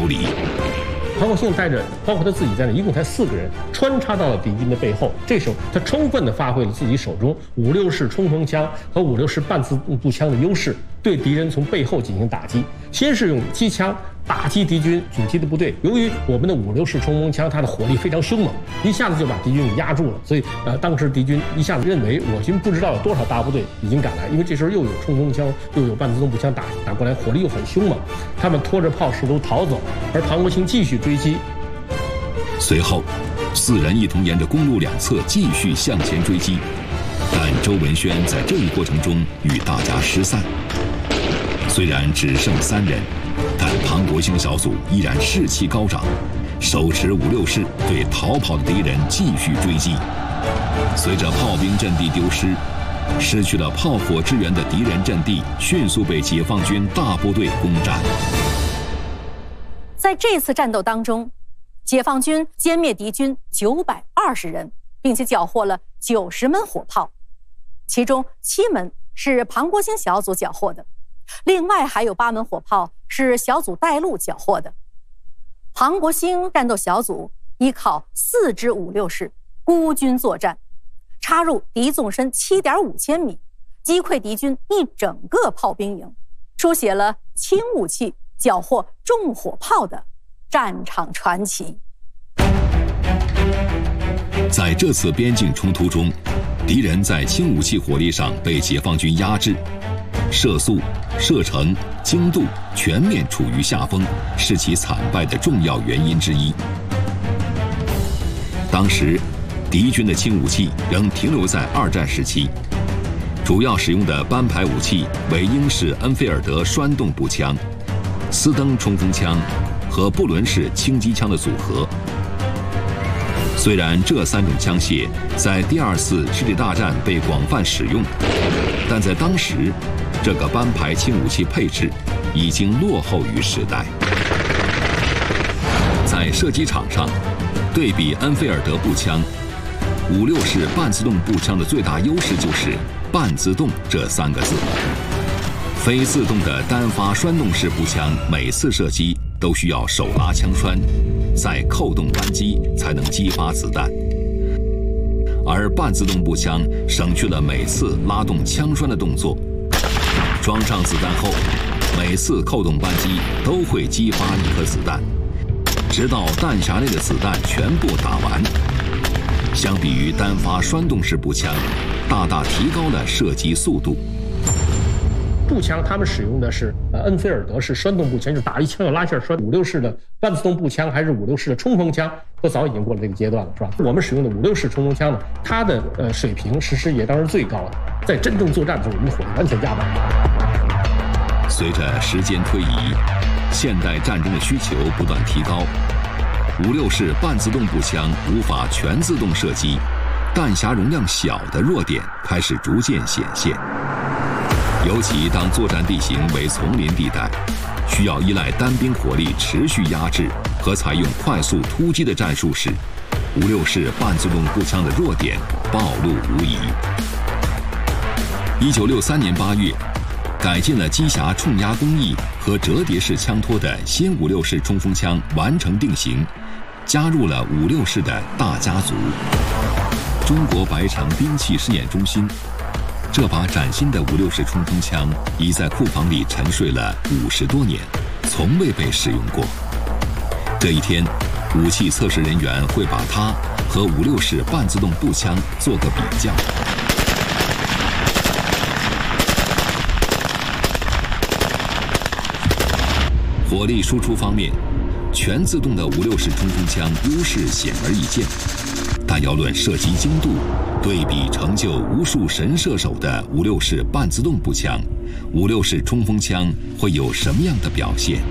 手里。 庞国兴带着包括他自己在内，一共才4个人，穿插到了敌军的背后。这时候，他充分地发挥了自己手中56式冲锋枪和56式半自动步枪的优势，对敌人从背后进行打击。先是用机枪打击敌军阻击的部队，由于我们的56式冲锋枪它的火力非常凶猛，一下子就把敌军给压住了。所以当时敌军一下子认为我军不知道有多少大部队已经赶来，因为这时候又有冲锋枪又有半自动步枪打过来，火力又很凶猛，他们拖着炮试图逃走，而庞国兴继续追击。 随后，4人一同沿着公路两侧继续向前追击，但周文轩在这一过程中与大家失散。虽然只剩3人，但庞国兴小组依然士气高涨，手持56式对逃跑的敌人继续追击。随着炮兵阵地丢失，失去了炮火支援的敌人阵地迅速被解放军大部队攻占。 在这次战斗当中，解放军歼灭敌军920人，并且缴获了90门火炮，其中7门是庞国兴小组缴获的，另外还有8门火炮是小组带路缴获的。庞国兴战斗小组依靠4支56式孤军作战，插入敌纵深7.5千米，击溃敌军一整个炮兵营，书写了轻武器缴获重火炮的战场传奇。 在这次边境冲突中，敌人在轻武器火力上被解放军压制，射速、射程、精度全面处于下风，是其惨败的重要原因之一。当时，敌军的轻武器仍停留在2战时期，主要使用的班排武器为英式恩菲尔德栓动步枪、斯登冲锋枪和布伦式轻机枪的组合。虽然这3种枪械在第2次世界大战被广泛使用，但在当时，这个班排轻武器配置已经落后于时代。在射击场上，对比恩菲尔德步枪，56式半自动步枪的最大优势就是“半自动”这3个字。非自动的单发栓动式步枪，每次射击都需要手拉枪栓，再扣动扳机才能激发子弹。而半自动步枪省去了每次拉动枪栓的动作，装上子弹后，每次扣动扳机都会激发1颗子弹，直到弹匣内的子弹全部打完。相比于单发栓动式步枪，大大提高了射击速度。 步枪他们使用的是恩菲尔德式栓动步枪，就是打一枪要拉线栓。56式的半自动步枪还是56式的冲锋枪，都早已经过了这个阶段了，是吧？我们使用的56式冲锋枪呢，它的水平实施也当然是最高的，在真正作战的时候，我们的火力完全加满。 随着时间推移，现代战争的需求不断提高，56式半自动步枪无法全自动射击，弹匣容量小的弱点开始逐渐显现。尤其当作战地形为丛林地带，需要依赖单兵火力持续压制和采用快速突击的战术时，56式半自动步枪的弱点暴露无遗。1963年8月，改进了机匣冲压工艺和折叠式枪托的新56式冲锋枪完成定型，加入了56式的大家族。中国白城兵器试验中心，这把崭新的56式冲锋枪已在库房里沉睡了50多年，从未被使用过。这一天，武器测试人员会把它和56式半自动步枪做个比较。火力输出方面，全自动的56式冲锋枪优势显而易见，但要论射击精度，对比成就无数神射手的56式半自动步枪，56式冲锋枪会有什么样的表现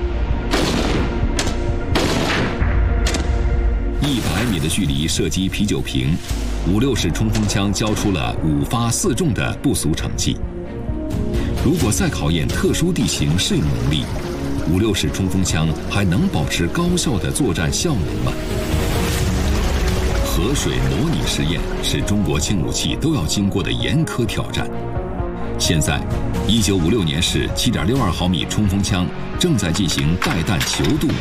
？100米的距离射击啤酒瓶，56式冲锋枪交出了5发4中的不俗成绩。如果再考验特殊地形适应能力，56式冲锋枪还能保持高效的作战效能吗？河水模拟试验是中国轻武器都要经过的严苛挑战。现在，1956年式7.62毫米冲锋枪正在进行带弹球度